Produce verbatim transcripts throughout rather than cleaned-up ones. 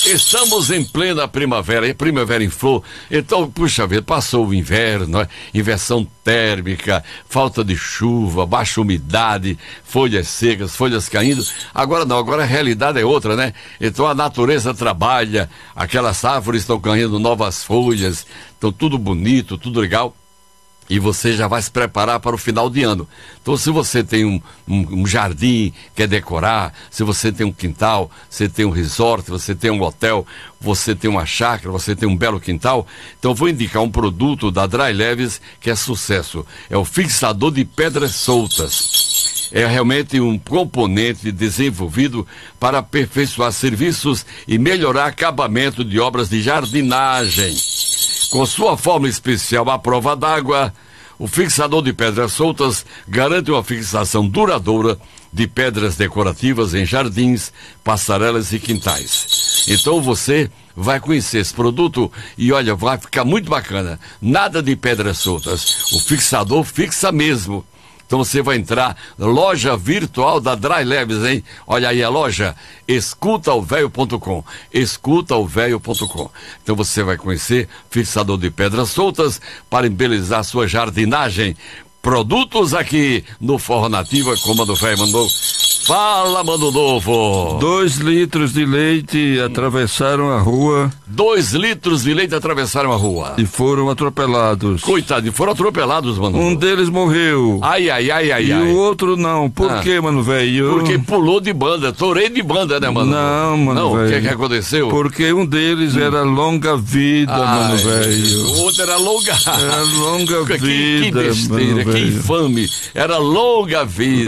Estamos em plena primavera, e primavera em flor. Então, puxa vida, passou o inverno, né? Inversão térmica, falta de chuva, baixa umidade, folhas secas, folhas caindo. Agora não, agora a realidade é outra, né? Então a natureza trabalha, aquelas árvores estão caindo novas folhas, estão tudo bonito, tudo legal. E você já vai se preparar para o final de ano. Então, se você tem um, um, um jardim, quer decorar, se você tem um quintal, você tem um resort, você tem um hotel, você tem uma chácara, você tem um belo quintal, então eu vou indicar um produto da Dry Leves que é sucesso. É o fixador de pedras soltas. É realmente um componente desenvolvido para aperfeiçoar serviços e melhorar acabamento de obras de jardinagem. Com sua forma especial à prova d'água, o fixador de pedras soltas garante uma fixação duradoura de pedras decorativas em jardins, passarelas e quintais. Então você vai conhecer esse produto e olha, vai ficar muito bacana. Nada de pedras soltas. O fixador fixa mesmo. Então você vai entrar na loja virtual da Dry Leves, hein? Olha aí a loja, escuta o velho ponto com, escuta o velho ponto com. Então você vai conhecer fixador de pedras soltas para embelezar sua jardinagem. Produtos aqui no Forró Nativa, como a do velho mandou. Fala, Mano Novo! Dois litros de leite atravessaram a rua. Dois litros de leite atravessaram a rua. E foram atropelados. Coitado, foram atropelados, Mano Um Novo. deles morreu. Ai, ai, ai, ai, E ai. o outro não. Por Ah. quê, mano, velho? Porque pulou de banda, torei de banda, né, Mano? Não, mano, Não, o velho. que é que aconteceu? Porque um deles era longa vida, mano, Ai, velho. O outro era longa. Era longa que, vida, que besteira, mano, que velho. infame. Era longa vida.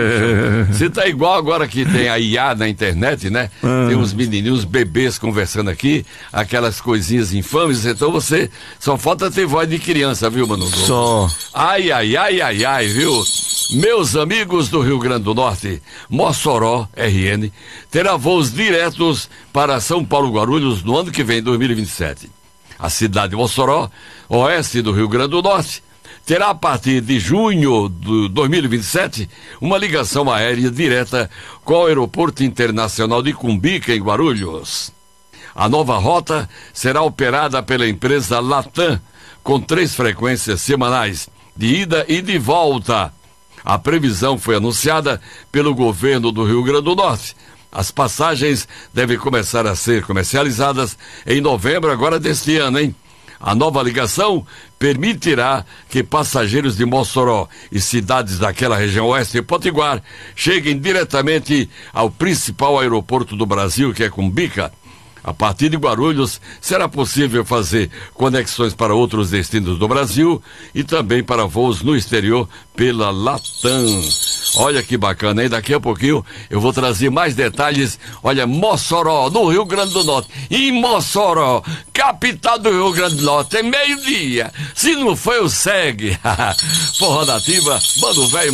Você tá igual agora que tem a I A na internet, né? Ah. Tem uns menininhos, uns bebês conversando aqui, aquelas coisinhas infames, então você só falta ter voz de criança, viu, Mano? Só. Ai, ai, ai, ai, ai, viu? Meus amigos do Rio Grande do Norte, Mossoró, R N, terá voos diretos para São Paulo Guarulhos no ano que vem, dois mil e vinte e sete. A cidade de Mossoró, oeste do Rio Grande do Norte, terá a partir de junho de dois mil e vinte e sete uma ligação aérea direta com o Aeroporto Internacional de Cumbica, em Guarulhos. A nova rota será operada pela empresa Latam, com três frequências semanais, de ida e de volta. A previsão foi anunciada pelo governo do Rio Grande do Norte. As passagens devem começar a ser comercializadas em novembro agora deste ano, hein? A nova ligação permitirá que passageiros de Mossoró e cidades daquela região oeste de Potiguar cheguem diretamente ao principal aeroporto do Brasil, que é Cumbica. A partir de Guarulhos, será possível fazer conexões para outros destinos do Brasil e também para voos no exterior pela Latam. Olha que bacana, hein? Daqui a pouquinho eu vou trazer mais detalhes. Olha, Mossoró, no Rio Grande do Norte. Em Mossoró, capital do Rio Grande do Norte, é meio-dia. Se não foi, o segue. Forró Nativa, manda o velho.